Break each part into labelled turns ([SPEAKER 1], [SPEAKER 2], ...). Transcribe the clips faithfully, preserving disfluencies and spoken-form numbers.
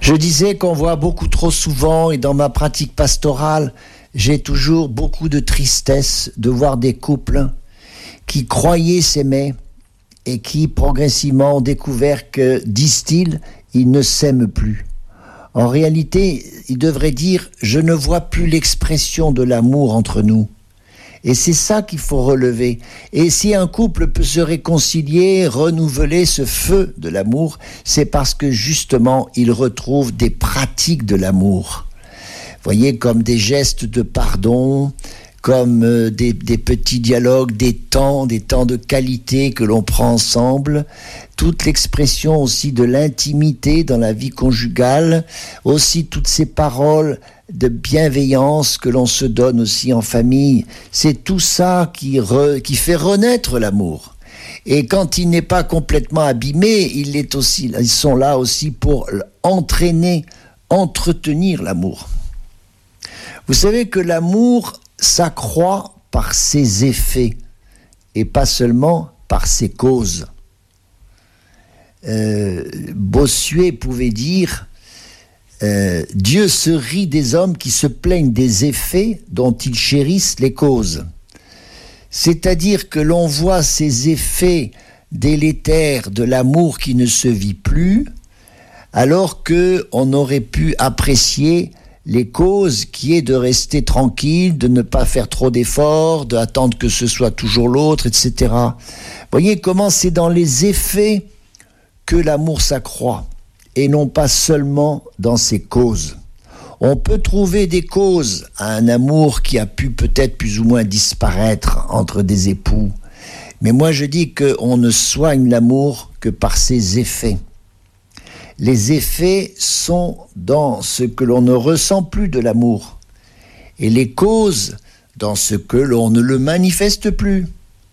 [SPEAKER 1] Je disais qu'on voit beaucoup trop souvent, et dans ma pratique pastorale, j'ai toujours beaucoup de tristesse de voir des couples qui croyaient s'aimer et qui progressivement ont découvert que, disent-ils, ils ne s'aiment plus. En réalité, ils devraient dire « je ne vois plus l'expression de l'amour entre nous ». Et c'est ça qu'il faut relever. Et si un couple peut se réconcilier, renouveler ce feu de l'amour, c'est parce que justement, il retrouve des pratiques de l'amour. Vous voyez, comme des gestes de pardon, comme euh, des, des petits dialogues, des temps, des temps de qualité que l'on prend ensemble, toute l'expression aussi de l'intimité dans la vie conjugale, aussi toutes ces paroles de bienveillance que l'on se donne aussi en famille. C'est tout ça qui, re, qui fait renaître l'amour. Et quand il n'est pas complètement abîmé, il est aussi, ils sont là aussi pour entraîner, entretenir l'amour. Vous savez que l'amour s'accroît par ses effets et pas seulement par ses causes. Euh, Bossuet pouvait dire euh, « Dieu se rit des hommes qui se plaignent des effets dont ils chérissent les causes ». C'est-à-dire que l'on voit ces effets délétères de l'amour qui ne se vit plus, alors qu'on aurait pu apprécier les causes qui est de rester tranquille, de ne pas faire trop d'efforts, d'attendre que ce soit toujours l'autre, et cetera. Vous voyez comment c'est dans les effets que l'amour s'accroît, et non pas seulement dans ses causes. On peut trouver des causes à un amour qui a pu peut-être plus ou moins disparaître entre des époux, mais moi je dis qu'on ne soigne l'amour que par ses effets. Les effets sont dans ce que l'on ne ressent plus de l'amour, et les causes dans ce que l'on ne le manifeste plus.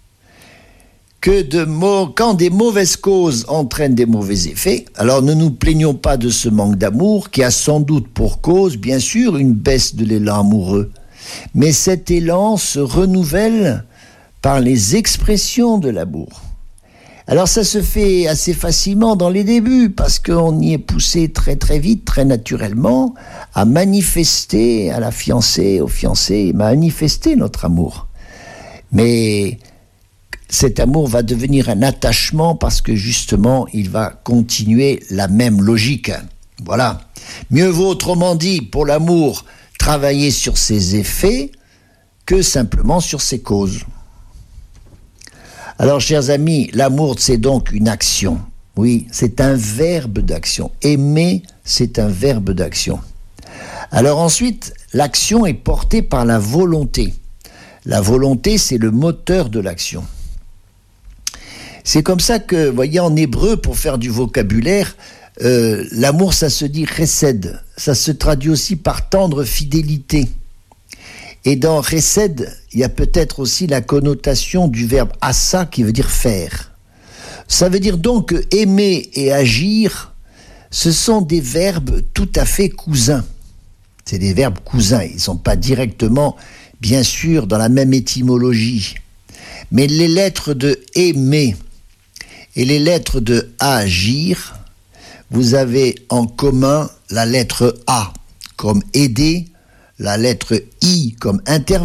[SPEAKER 1] Que de mo- quand des mauvaises causes entraînent des mauvais effets, alors ne nous plaignons pas de ce manque d'amour qui a sans doute pour cause, bien sûr, une baisse de l'élan amoureux. Mais cet élan se renouvelle par les expressions de l'amour. Alors ça se fait assez facilement dans les débuts parce qu'on y est poussé très très vite, très naturellement, à manifester à la fiancée, au fiancé, manifester notre amour. Mais cet amour va devenir un attachement parce que justement, il va continuer la même logique. Voilà. Mieux vaut, autrement dit, pour l'amour, travailler sur ses effets que simplement sur ses causes. Alors, chers amis, l'amour, c'est donc une action. Oui, c'est un verbe d'action. Aimer, c'est un verbe d'action. Alors ensuite, l'action est portée par la volonté. La volonté, c'est le moteur de l'action. C'est comme ça que, vous voyez, en hébreu, pour faire du vocabulaire, euh, l'amour, ça se dit chesed. Ça se traduit aussi par tendre fidélité. Et dans chesed, il y a peut-être aussi la connotation du verbe asa qui veut dire faire. Ça veut dire donc que aimer et agir, ce sont des verbes tout à fait cousins. C'est des verbes cousins, ils ne sont pas directement, bien sûr, dans la même étymologie. Mais les lettres de aimer et les lettres de agir, vous avez en commun la lettre A comme aider, la lettre I comme intervenir,